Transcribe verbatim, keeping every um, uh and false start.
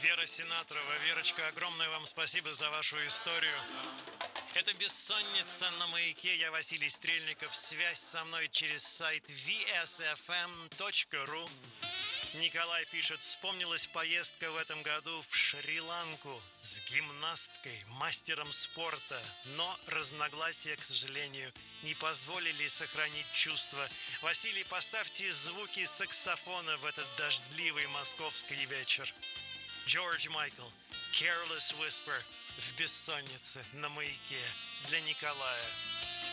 Вера Синатрова. Верочка, огромное вам спасибо за вашу историю. Это «Бессонница на маяке». Я Василий Стрельников. Связь со мной через сайт ви эс эф эм точка ру. Николай пишет: вспомнилась поездка в этом году в Шри-Ланку с гимнасткой, мастером спорта. Но разногласия, к сожалению, не позволили сохранить чувство. Василий, поставьте звуки саксофона в этот дождливый московский вечер. Джордж Майкл, «Careless Whisper» в «Бессоннице на маяке» для Николая.